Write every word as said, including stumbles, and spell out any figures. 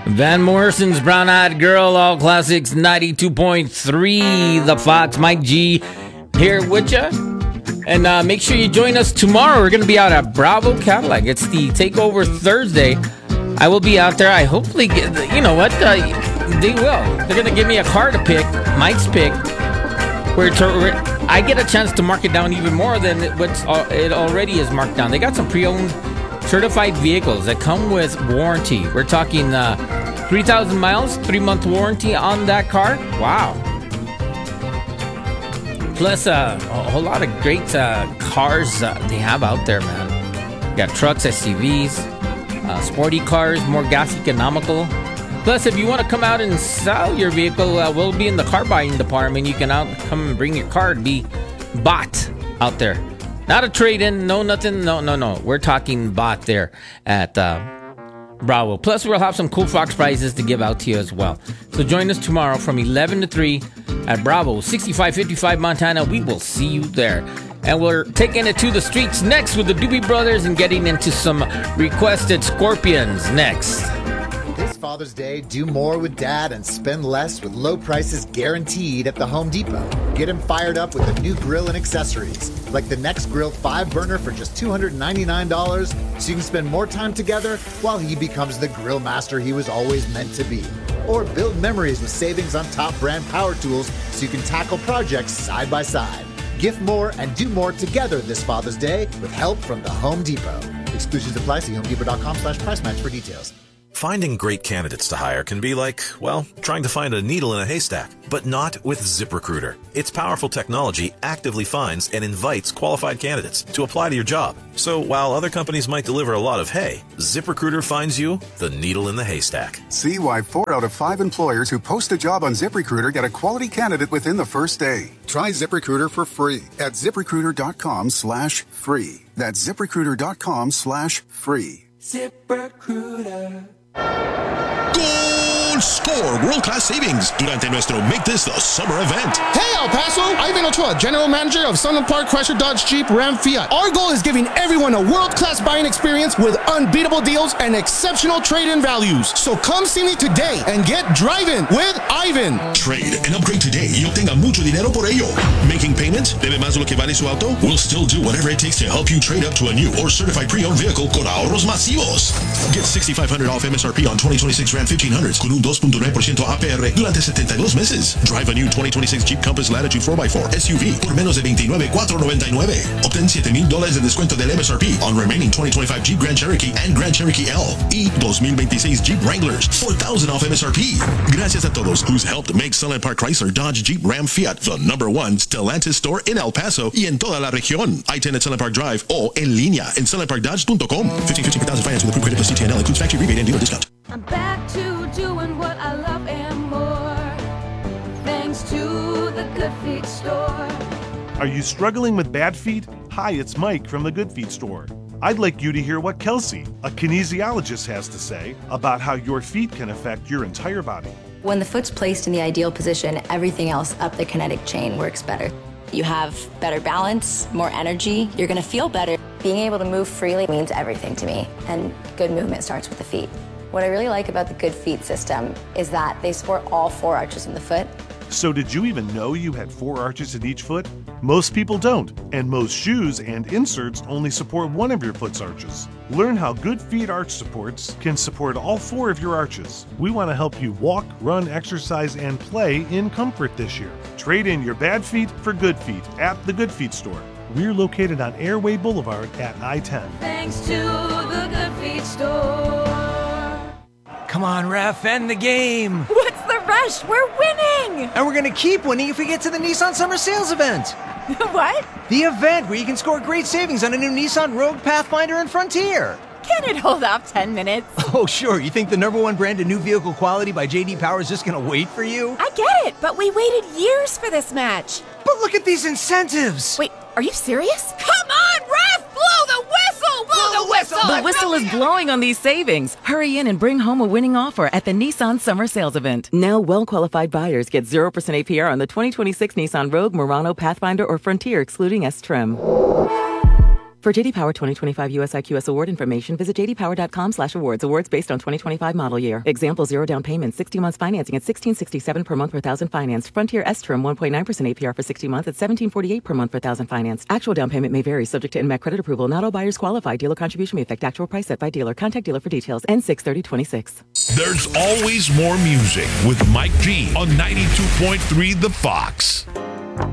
Van Morrison's Brown Eyed Girl, All Classics ninety-two point three. The Fox, Mike G here with you. And uh, make sure you join us tomorrow. We're going to be out at Bravo Cadillac. It's the Takeover Thursday. I will be out there. I hopefully get, you know what? Uh, they will. They're going to give me a car to pick, Mike's pick, where, to, where I get a chance to mark it down even more than what's it already is marked down. They got some pre-owned certified vehicles that come with warranty. We're talking uh, three thousand miles, three-month warranty on that car. Wow. Plus uh, a whole lot of great uh, cars uh, they have out there, man. You got trucks, S U Vs, uh, sporty cars, more gas economical. Plus, if you want to come out and sell your vehicle, uh, we'll be in the car buying department. You can out come and bring your car to be bought out there. Not a trade-in, no nothing, no, no, no. We're talking bought there at uh, Bravo. Plus, we'll have some cool Fox prizes to give out to you as well. So join us tomorrow from eleven to three at Bravo, sixty-five fifty-five Montana. We will see you there. And we're taking it to the streets next with the Doobie Brothers and getting into some requested Scorpions next. This Father's Day, do more with Dad and spend less with low prices guaranteed at the Home Depot. Get him fired up with a new grill and accessories, like the Next Grill five burner for just two hundred ninety-nine dollars, so you can spend more time together while he becomes the grill master he was always meant to be. Or build memories with savings on top brand power tools so you can tackle projects side by side. Gift more and do more together this Father's Day with help from the Home Depot. Exclusions apply. See homedepot.com slash price match for details. Finding great candidates to hire can be like, well, trying to find a needle in a haystack, but not with ZipRecruiter. Its powerful technology actively finds and invites qualified candidates to apply to your job. So while other companies might deliver a lot of hay, ZipRecruiter finds you the needle in the haystack. See why four out of five employers who post a job on ZipRecruiter get a quality candidate within the first day. Try ZipRecruiter for free at ZipRecruiter.com slash free. That's ZipRecruiter.com slash free. ZipRecruiter. Gold Score world-class savings durante nuestro Make This the Summer event. Hey, El Paso! Ivan Ochoa, General Manager of Sunland Park Chrysler Dodge Jeep Ram Fiat. Our goal is giving everyone a world-class buying experience with unbeatable deals and exceptional trade-in values. So come see me today and get driving with Ivan. Trade and upgrade today y obtenga mucho dinero por ello. Making payments? ¿Debe más de lo que vale su auto? We'll still do whatever it takes to help you trade up to a new or certified pre-owned vehicle con ahorros masivos. Get sixty-five hundred dollars off M S R P on twenty twenty-six Ram fifteen hundreds con un two point nine percent A P R durante setenta y dos meses. Drive a new twenty twenty-six Jeep Compass Latitude four by four S U V por menos de veintinueve mil cuatrocientos noventa y nueve. Obtén siete mil dólares de descuento del M S R P on remaining twenty twenty-five Jeep Grand Cherokee and Grand Cherokee L y twenty twenty-six Jeep Wranglers, four thousand off M S R P. Gracias a todos who's helped make Sunland Park Chrysler Dodge Jeep Ram Fiat the number one Stellantis store in El Paso y en toda la región. I ten at Sunland Park Drive o en línea en sunland park dodge dot com. fifteen fifteen per thousand finance with approved credit plus C T N L includes factory rebate and dealer discount. I'm back to doing what I love and more, thanks to the Good Feet store. Are you struggling with bad feet? Hi, it's Mike from the Good Feet store. I'd like you to hear what Kelsey, a kinesiologist, has to say about how your feet can affect your entire body. When the foot's placed in the ideal position, everything else up the kinetic chain works better. You have better balance, more energy, you're gonna feel better. Being able to move freely means everything to me, and good movement starts with the feet. What I really like about the Good Feet system is that they support all four arches in the foot. So did you even know you had four arches in each foot? Most people don't, and most shoes and inserts only support one of your foot's arches. Learn how Good Feet arch supports can support all four of your arches. We want to help you walk, run, exercise, and play in comfort this year. Trade in your bad feet for good feet at the Good Feet store. We're located on Airway Boulevard at I ten. Thanks to the Good Feet store. Come on, ref, end the game. What's the rush? We're winning. And we're going to keep winning if we get to the Nissan Summer Sales event. What? The event where you can score great savings on a new Nissan Rogue, Pathfinder, and Frontier. Can it hold off ten minutes? Oh, sure. You think the number one brand in new vehicle quality by J D Power is just going to wait for you? I get it, but we waited years for this match. But look at these incentives. Wait, are you serious? Come on, ref! Blow the whistle! Blow, Blow the whistle! The whistle is blowing on these savings. Hurry in and bring home a winning offer at the Nissan Summer Sales Event. Now, well-qualified buyers get zero percent A P R on the twenty twenty-six Nissan Rogue, Murano, Pathfinder, or Frontier, excluding S-Trim. For J D Power twenty twenty-five U S I Q S Award information, visit j d power dot com slash awards. Awards based on twenty twenty-five model year. Example, zero down payment, sixty months financing at sixteen sixty-seven per month per thousand financed. Frontier S-Term, one point nine percent A P R for sixty months at seventeen forty-eight per month per thousand financed. Actual down payment may vary, subject to N M A C credit approval. Not all buyers qualify. Dealer contribution may affect actual price set by dealer. Contact dealer for details. N six thirty twenty-six. There's always more music with Mike G on ninety-two point three The Fox.